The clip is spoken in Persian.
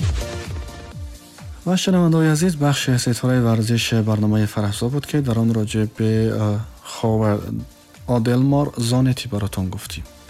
و شنونده‌های عزیز، بخش ستاره ورزش برنامه فرحزا بود که در آن راجع به خاور آدلمار زانتی براتون گفتیم.